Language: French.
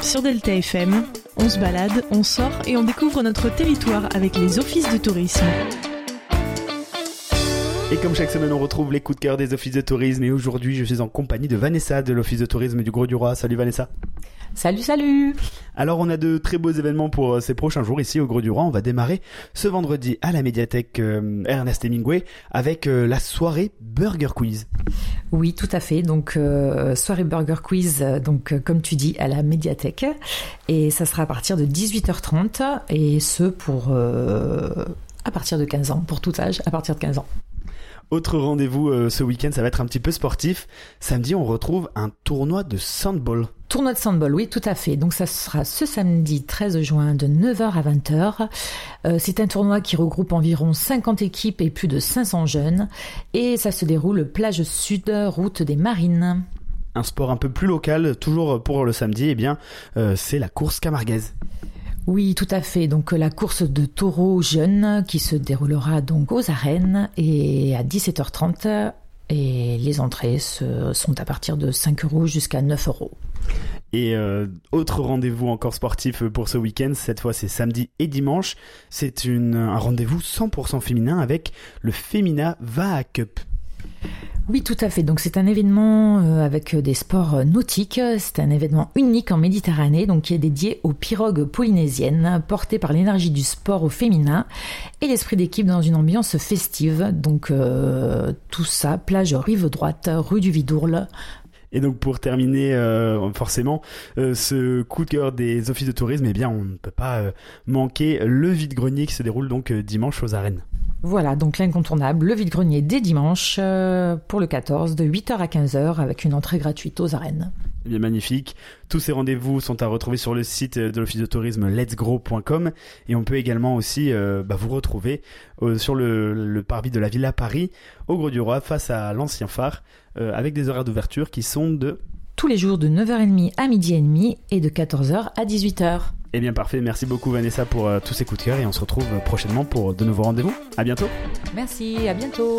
sur Delta FM. On se balade, on sort et on découvre notre territoire avec les offices de tourisme. Et comme chaque semaine, on retrouve les coups de cœur des offices de tourisme. Et aujourd'hui, je suis en compagnie de Vanessa de l'office de tourisme du Grau-du-Roi. Salut Vanessa. Salut. Alors, on a de très beaux événements pour ces prochains jours ici au Grau-du-Roi. On va démarrer ce vendredi à la médiathèque Ernest Hemingway avec la soirée Burger Quiz. Oui, tout à fait. Donc, soirée Burger Quiz, comme tu dis, à la médiathèque. Et ça sera à partir de 18h30 et ce pour à partir de 15 ans, pour tout âge, à partir de 15 ans. Autre rendez-vous ce week-end, ça va être un petit peu sportif. Samedi, on retrouve un tournoi de sandball. Tournoi de sandball, oui, tout à fait. Donc ça sera ce samedi 13 juin de 9h à 20h. C'est un tournoi qui regroupe environ 50 équipes et plus de 500 jeunes. Et ça se déroule plage sud, route des Marines. Un sport un peu plus local, toujours pour le samedi, eh bien, c'est la course camarguaise. Oui, tout à fait. Donc la course de taureaux jeunes qui se déroulera donc aux arènes et à 17h30 et les entrées sont à partir de 5 € jusqu'à 9 €. Et autre rendez-vous encore sportif pour ce week-end, cette fois c'est samedi et dimanche, c'est un rendez-vous 100% féminin avec le Femina Vaha Cup. Oui, tout à fait. Donc c'est un événement avec des sports nautiques. C'est un événement unique en Méditerranée, donc qui est dédié aux pirogues polynésiennes, porté par l'énergie du sport au féminin et l'esprit d'équipe dans une ambiance festive. Donc tout ça, plage rive droite, rue du Vidourle. Et donc pour terminer forcément ce coup de cœur des offices de tourisme, eh bien on ne peut pas manquer le vide-grenier qui se déroule donc dimanche aux arènes. Voilà, donc l'incontournable, le vide-grenier dès dimanche pour le 14 de 8h à 15h avec une entrée gratuite aux arènes. Eh bien magnifique. Tous ces rendez-vous sont à retrouver sur le site de l'office de tourisme letsgrow.com et on peut également aussi vous retrouver sur le parvis de la Villa Paris au Grau-du-Roi face à l'ancien phare avec des horaires d'ouverture qui sont de... tous les jours de 9h30 à 12h30 et de 14h à 18h. Eh bien parfait, merci beaucoup Vanessa pour tous ces coups de cœur et on se retrouve prochainement pour de nouveaux rendez-vous. À bientôt. Merci, à bientôt.